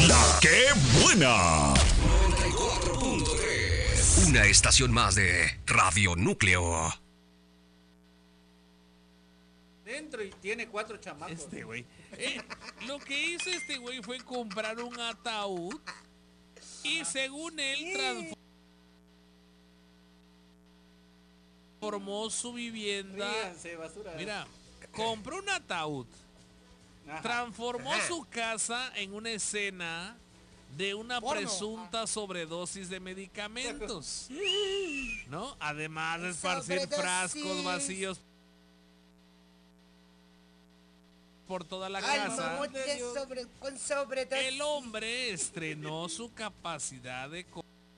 La que buena. 94.3. Una estación más de Radio Núcleo. Dentro y tiene 4 chamacos. Lo que hizo este güey fue comprar un ataúd y según él transformó su vivienda. Ríanse, basura. Mira, compró un ataúd. Ajá. Transformó su casa en una escena de una presunta sobredosis de medicamentos, ¿no? Además de esparcir frascos vacíos por toda la casa. El hombre estrenó su capacidad de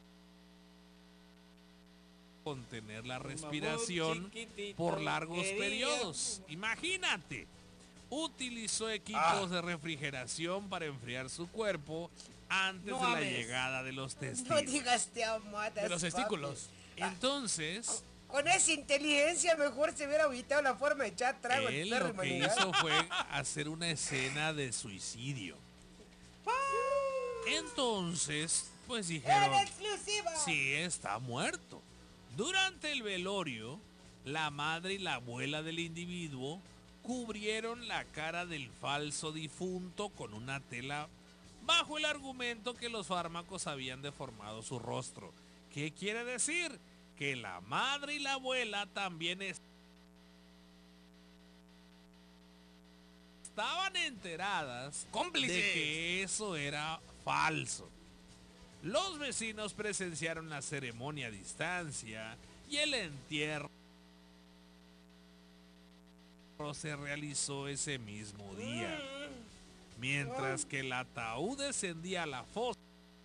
contener la respiración por largos periodos. Imagínate. Utilizó equipos de refrigeración para enfriar su cuerpo antes de la llegada de los testículos. No digas te amadas, De los testículos. Entonces, con esa inteligencia mejor se hubiera evitado la forma de echar trago al él perro lo que manigado. hizo fue hacer una escena de suicidio. Entonces, pues dijeron, ¡En exclusiva! sí, está muerto. Durante el velorio, la madre y la abuela del individuo cubrieron la cara del falso difunto con una tela bajo el argumento que los fármacos habían deformado su rostro. ¿Qué quiere decir? Que la madre y la abuela también estaban enteradas ¡Cómplices! de que eso era falso. Los vecinos presenciaron la ceremonia a distancia y el entierro se realizó ese mismo día. Mientras que el ataúd descendía a la fosa,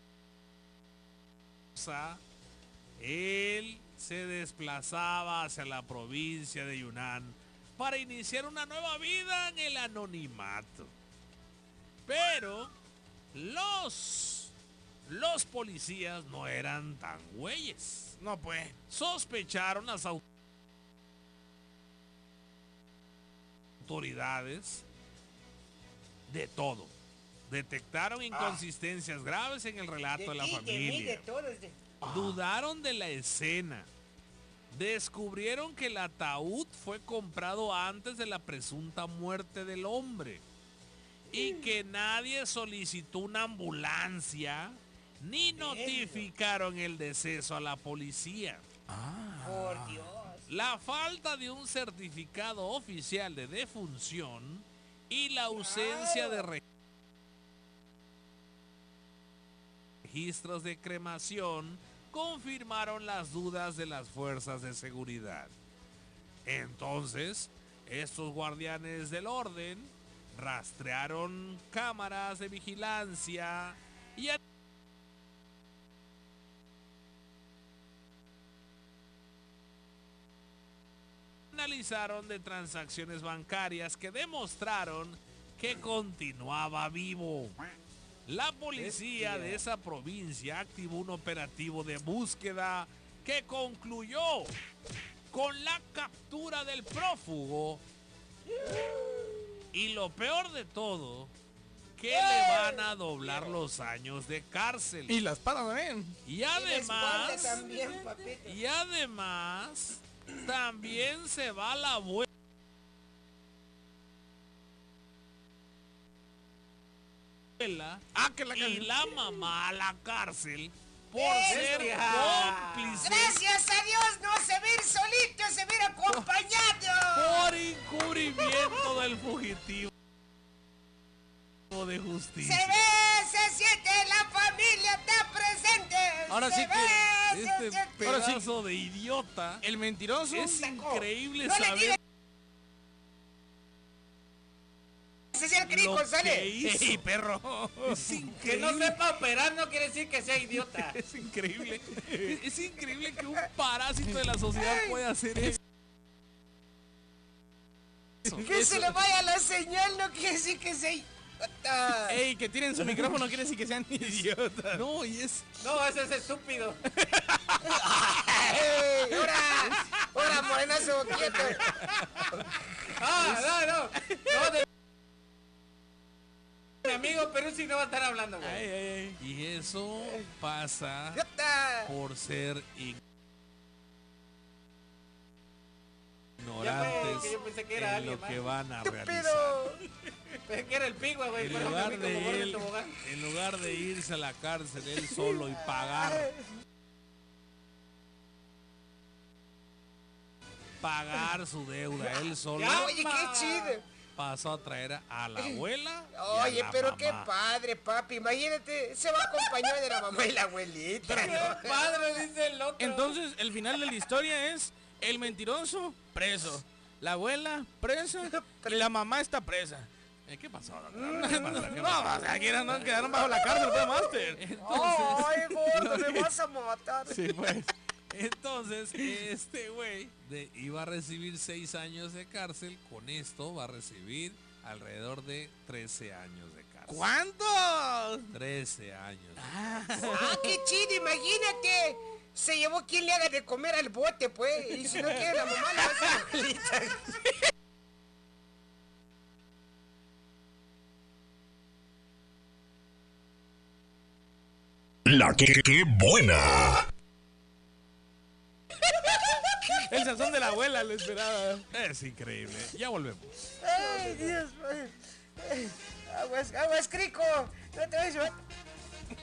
él se desplazaba hacia la provincia de Yunnan para iniciar una nueva vida en el anonimato. Pero los policías no eran tan güeyes. No, pues. Sospecharon las autoridades de todo. Detectaron inconsistencias graves en el relato de la familia. Dudaron de la escena. Descubrieron que el ataúd fue comprado antes de la presunta muerte del hombre y que nadie solicitó una ambulancia ni notificaron el deceso a la policía. Por Dios. La falta de un certificado oficial de defunción y la ausencia de registros de cremación confirmaron las dudas de las fuerzas de seguridad. Entonces, estos guardianes del orden rastrearon cámaras de vigilancia y analizaron de transacciones bancarias que demostraron que continuaba vivo. La policía de esa provincia activó un operativo de búsqueda que concluyó con la captura del prófugo. Y lo peor de todo, que le van a doblar los años de cárcel. Y la espada también. Y además, también, papito. y además, también se va la abuela y la mamá a la cárcel por ser cómplices. Gracias a Dios no se ve ir solito, se ve ir acompañado. Por encubrimiento del fugitivo de justicia. Se ve, se siente, la familia está presente. Ahora sí que Este pedazo de idiota. el mentiroso Es increíble No le saber digas. Ese es el Cris lo que González. hizo. ¡Ey, perro! Es Que increíble. no sepa operar no quiere decir que sea idiota. Es increíble. Es increíble que un parásito de la sociedad pueda hacer eso. Que se le vaya la señal no quiere decir que sea idiota. ¡Ey, que tienen su micrófono quiere decir que sean idiotas! No, y es. No, ese es estúpido. Ey, ¡Hora, morenazo, quieto! No, de amigo Perú si no va a estar hablando, güey. Ay, ay, ay. Y eso pasa Idiota. por ser Ya, güey, ignorantes que yo pensé que era en alguien lo más. que van a realizar. Estúpido. Pensé que era el pigua, güey. En Pero lugar, me vi como gordo en de tobogán. en lugar de irse a la cárcel él solo y pagar su deuda él solo, Ya, Oye, qué chido. pasó a traer a la abuela y a Oye, la pero qué mamá. padre, papi. Imagínate, se va acompañado de la mamá y la abuelita. ¡Qué padre! Dice el otro. Entonces, el final de la historia es el mentiroso preso, la abuela presa y la mamá está presa. ¿Qué pasó, doctor? ¿Qué pasó? ¿Qué No, pasó? o sea, quedaron bajo la cárcel, fue Master. Ay, gordo, me vas a matar. Sí, pues. Entonces, este güey iba a recibir 6 años de cárcel. Con esto va a recibir alrededor de 13 años de cárcel. ¿Cuánto? 13 años. Ah, qué chido, imagínate. Se llevó quien le haga de comer al bote, pues. Y si no quiere la mamá, le va a hacer la abuelita. La que buena. El sazón de la abuela lo esperaba. Es increíble. Ya volvemos. Ay, Dios. Aguas, crico. No te vayas a